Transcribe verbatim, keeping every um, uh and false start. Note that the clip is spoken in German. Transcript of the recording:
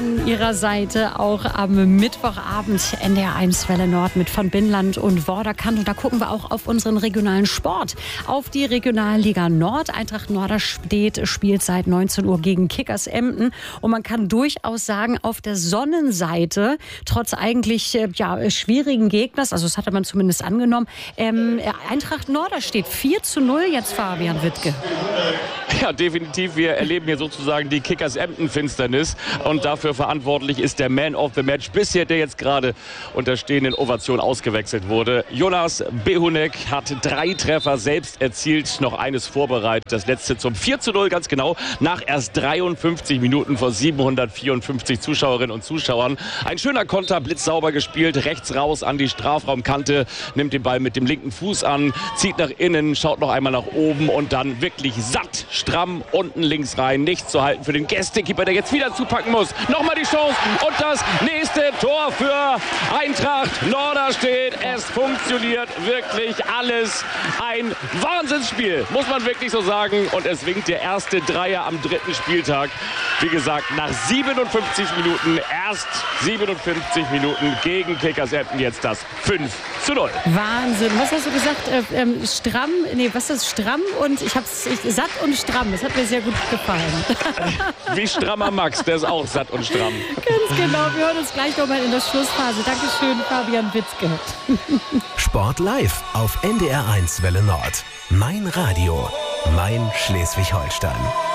an ihrer Seite auch am Mittwochabend N D R eins Welle Nord mit von Binnland und Vorderkant. Und da gucken wir auch auf unseren regionalen Sport, auf die Regionalliga Nord. Eintracht Norderstedt spielt seit neunzehn Uhr gegen Kickers Emden. Und man kann durchaus sagen, auf der Sonnenseite, trotz eigentlich ja, schwierigen Gegners, also das hatte man zumindest angenommen, ähm, Eintracht Norderstedt vier zu null jetzt, Fabian Wittke. Ja, definitiv. Wir erleben hier sozusagen die Kickers-Emden-Finsternis. Und dafür verantwortlich ist der Man of the Match, bisher der jetzt gerade unter stehenden Ovationen ausgewechselt wurde. Jonas Behunek hat drei Treffer selbst erzielt, noch eines vorbereitet. Das letzte zum vier zu null, ganz genau, nach erst dreiundfünfzig Minuten vor siebenhundertvierundfünfzig Zuschauerinnen und Zuschauern. Ein schöner Konter, blitzsauber gespielt, rechts raus an die Strafraumkante, nimmt den Ball mit dem linken Fuß an, zieht nach innen, schaut noch einmal nach oben und dann wirklich satt, stramm unten links rein. Nichts zu halten für den Gästekeeper, der jetzt wieder zupacken muss. Nochmal die Chance und das nächste Tor für Eintracht Norderstedt. Es funktioniert wirklich alles. Ein Wahnsinnsspiel, muss man wirklich so sagen. Und es winkt der erste Dreier am dritten Spieltag. Wie gesagt, nach siebenundfünfzig Minuten, erst siebenundfünfzig Minuten gegen Kickers Emden, jetzt das fünf zu null. Wahnsinn. Was hast du gesagt? Äh, ähm, stramm, nee, was ist stramm und ich hab's ich, satt und stramm. Das hat mir sehr gut gefallen. Wie strammer Max, der ist auch satt und stramm. Ganz genau. Wir hören uns gleich nochmal in der Schlussphase. Dankeschön, Fabian Witzke. Sport live auf N D R eins Welle Nord. Mein Radio, mein Schleswig-Holstein.